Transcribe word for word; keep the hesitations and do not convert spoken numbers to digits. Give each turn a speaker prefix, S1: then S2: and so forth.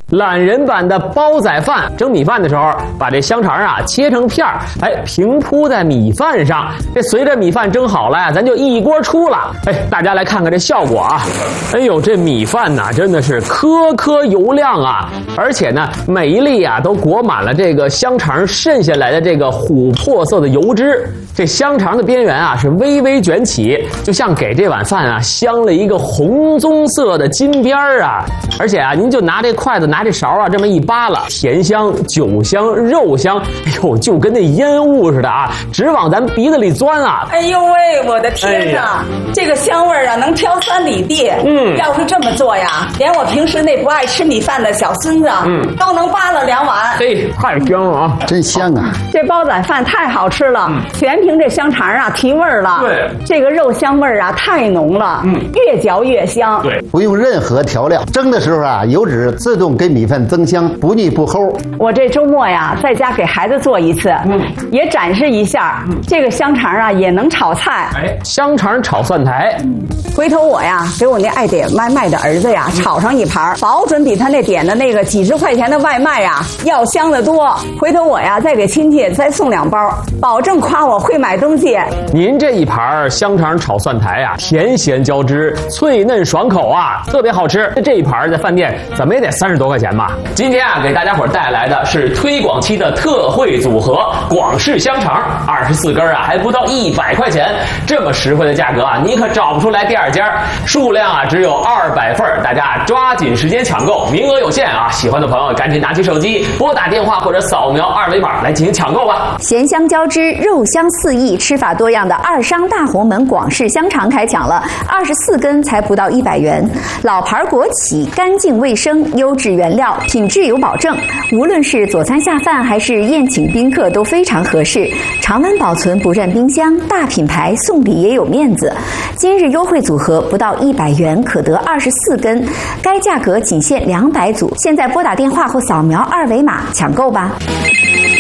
S1: 懒人版的煲仔饭，蒸米饭的时候，把这香肠啊切成片儿，哎，平铺在米饭上。这随着米饭蒸好了呀，咱就一锅出了。哎，大家来看看这效果啊！哎呦，这米饭呐，真的是颗颗油亮啊！而且呢，每一粒啊都裹满了这个香肠渗下来的这个琥珀色的油脂。这香肠的边缘啊是微微卷起，就像给这碗饭啊镶了一个红棕色的金边儿啊！而且啊，您就拿这筷子拿这勺啊这么一扒拉，甜香、酒香、肉香，哎呦，就跟那烟雾似的啊，直往咱鼻子里钻啊！
S2: 哎呦喂，我的天哪，哎、这个香味儿啊能飘三里地。嗯，要是这么做呀，连我平时那不爱吃米饭的小孙子，嗯，都能扒拉两碗。
S1: 哎，太香了啊，
S3: 真香啊！
S2: 这煲仔饭太好吃了，嗯、全凭这香肠啊提味儿了。
S1: 对，
S2: 这个肉香味儿啊太浓了，嗯，越嚼越香。
S1: 对，
S3: 不用任何调料，蒸的时候啊，油脂自动给米饭增香，不腻不齁。
S2: 我这周末呀，在家给孩子做一次，嗯，也展示一下，嗯，这个香肠啊也能炒菜。
S1: 哎，香肠炒蒜苔，
S2: 嗯，回头我呀给我那爱点外卖的儿子呀炒上一盘，保准比他那点的那个几十块钱的外卖呀要香得多。回头我呀再给亲戚再送两包，保证夸我会买东西。
S1: 您这一盘香肠炒蒜苔啊，甜咸交织，脆嫩爽口啊，特别好吃。这一盘在饭店怎么也得三十多块钱吧。今天啊，给大家伙带来的是推广期的特惠组合——广式香肠，二十四根啊，还不到一百块钱，这么实惠的价格啊，你可找不出来第二家。数量啊只有二百份，大家抓紧时间抢购，名额有限啊！喜欢的朋友赶紧拿起手机，拨打电话或者扫描二维码来进行抢购吧。
S4: 咸香交织，肉香四溢，吃法多样的二商大红门广式香肠开抢了，二十四根才不到一百元，老牌国企，干净卫生，优质原料，品质有保证。无论是佐餐下饭还是宴请宾客都非常合适，常温保存不占冰箱，大品牌送礼也有面子。今日优惠组合不到一百元可得二十四根，该价格仅限两百组。现在拨打电话或扫描二维码抢购吧。